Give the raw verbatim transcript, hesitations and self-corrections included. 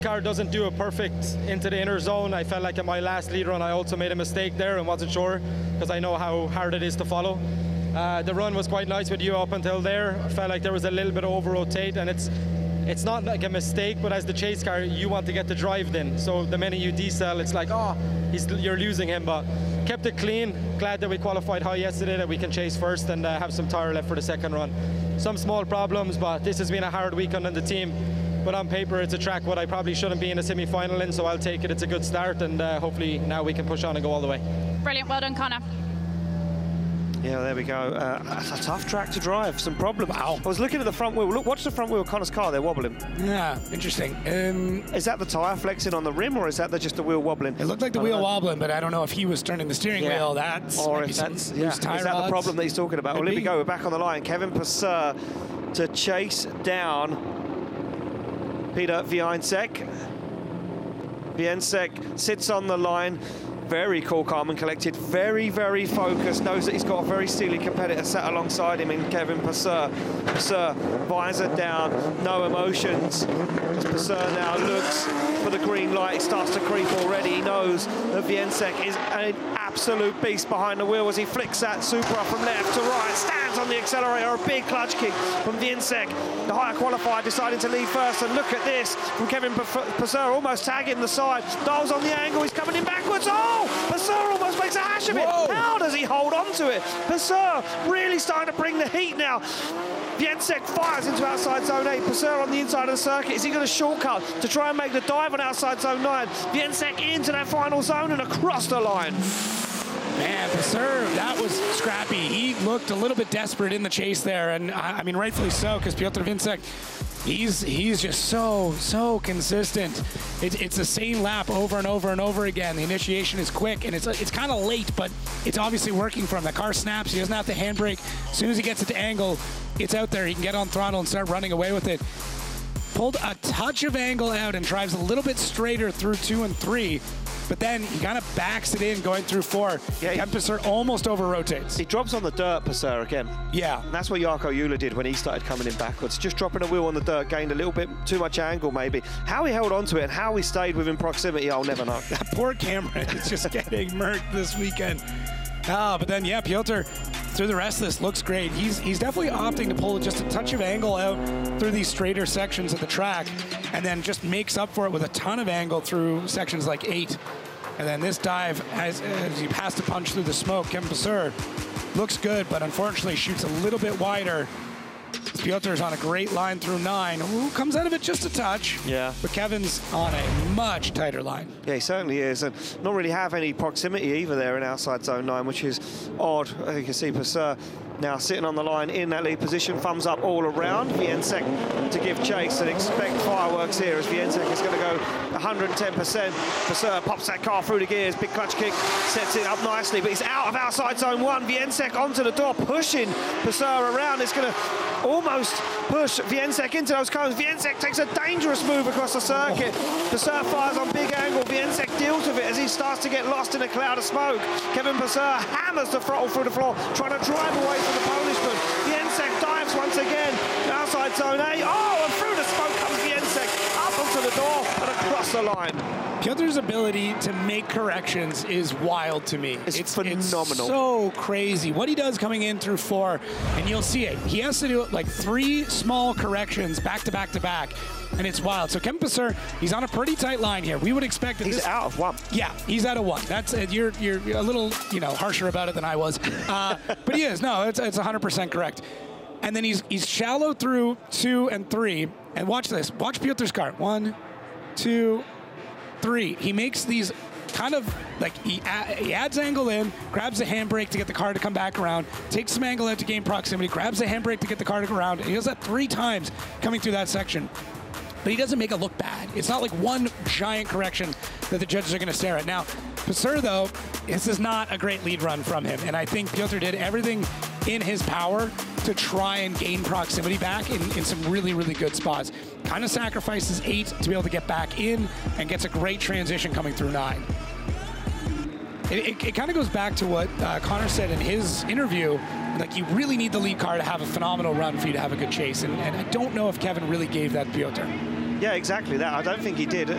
car doesn't do it perfect into the inner zone. I felt like in my last lead run I also made a mistake there and wasn't sure because I know how hard it is to follow. Uh, the run was quite nice with you up until there. I felt like there was a little bit of over rotate, and it's it's not like a mistake, but as the chase car you want to get the drive in. So the minute you decel, it's like, oh, he's, you're losing him, but kept it clean. Glad that we qualified high yesterday, that we can chase first and uh, have some tire left for the second run. Some small problems, but this has been a hard weekend on the team. But on paper, it's a track what I probably shouldn't be in a semi-final in, so I'll take it. It's a good start, and uh, hopefully now we can push on and go all the way. Brilliant, well done, Conor. Yeah, there we go. Uh, it's a tough track to drive. Some problems. Ow. I was looking at the front wheel. Look, watch the front wheel of Conor's car. They're wobbling. Yeah, interesting. Um, is that the tyre flexing on the rim, or is that the, just the wheel wobbling? It looked like the wheel know. wobbling, but I don't know if he was turning the steering yeah. wheel. That's or if that's yeah. Is that rods. The problem that he's talking about? Could well, here we be. go. We're back on the line. Kevin Vasseur to chase down Peter Wieniec. Wieniec sits on the line. Very cool, calm and collected, very, very focused, knows that he's got a very steely competitor sat alongside him in Kevin Vasseur. Vasseur, visor down, no emotions. As Vasseur now looks for the green light, he starts to creep already. He knows that Wieniec is an absolute beast behind the wheel as he flicks that Supra from left to right, stands on the accelerator, a big clutch kick from Wieniec. The higher qualifier deciding to lead first, and look at this from Kevin Vasseur, almost tagging the side, dials on the angle, he's coming in backwards, oh! Vasseur almost makes a hash of it. Whoa. How does he hold on to it? Vasseur really starting to bring the heat now. Wieniec fires into outside zone eight. Vasseur on the inside of the circuit. Is he going to shortcut to try and make the dive on outside zone nine? Wieniec into that final zone and across the line. Man, Vasseur, that was scrappy. He looked a little bit desperate in the chase there, and I mean, rightfully so, because Piotr Wieniec, he's he's just so, so consistent. It, it's the same lap over and over and over again. The initiation is quick, and it's it's kind of late, but it's obviously working for him. The car snaps. He doesn't have to handbrake. As soon as he gets it to angle, it's out there. He can get on throttle and start running away with it. Pulled a touch of angle out and drives a little bit straighter through two and three. But then he kind of backs it in going through four. Yeah, Kevin Vasseur almost over-rotates. He drops on the dirt, Vasseur, again. Yeah. And that's what Jarkko Uhlir did when he started coming in backwards. Just dropping a wheel on the dirt, gained a little bit too much angle, maybe. How he held on to it and how he stayed within proximity, I'll never know. That poor camera is just getting murked this weekend. Ah, but then, yeah, Piotr, through the rest of this, looks great. He's he's definitely opting to pull just a touch of angle out through these straighter sections of the track, and then just makes up for it with a ton of angle through sections like eight. And then this dive, as, as he has to punch through the smoke, Kevin Vasseur looks good, but unfortunately shoots a little bit wider. Piotr's on a great line through nine. Ooh, comes out of it just a touch. Yeah. But Kevin's on a much tighter line. Yeah, he certainly is. And not really have any proximity either there in outside zone nine, which is odd. As you can see, Vasseur now sitting on the line in that lead position, thumbs up all around. Wieniec to give chase and expect fireworks here as Wieniec is going to go one hundred ten percent. Vasseur pops that car through the gears, big clutch kick, sets it up nicely, but he's out of outside zone one. Wieniec onto the door, pushing Vasseur around. It's going to almost push Wieniec into those cones. Wieniec takes a dangerous move across the circuit. Vasseur fires on big angle. Wieniec deals with it as he starts to get lost in a cloud of smoke. Kevin Vasseur hammers the throttle through the floor, trying to drive away from the punishment. Wieniec dives once again outside zone eight. Oh, and through the smoke comes Wieniec up onto the door and across the line. Piotr's ability to make corrections is wild to me. It's, it's phenomenal. It's so crazy. What he does coming in through four, and you'll see it. He has to do like three small corrections back to back to back, and it's wild. So Kevin Vasseur, he's on a pretty tight line here. We would expect that he's this, out of one. Yeah, he's out of one. That's uh, you're you're a little you know harsher about it than I was, uh, but he is. No, it's it's one hundred percent correct. And then he's he's shallow through two and three. And watch this. Watch Piotr's car. One, two. Three. He makes these kind of like he, add, he adds angle in, grabs the handbrake to get the car to come back around, takes some angle out to gain proximity, grabs the handbrake to get the car to go around. And he does that three times coming through that section. But he doesn't make it look bad. It's not like one giant correction that the judges are going to stare at. Now, Vasseur, though, this is not a great lead run from him. And I think Piotr did everything in his power to try and gain proximity back in, in some really, really good spots. Kind of sacrifices eight to be able to get back in and gets a great transition coming through nine. It, it, it kind of goes back to what uh, Conor said in his interview. Like, you really need the lead car to have a phenomenal run for you to have a good chase. And, and I don't know if Kevin really gave that to Piotr. Yeah, exactly that. I don't think he did.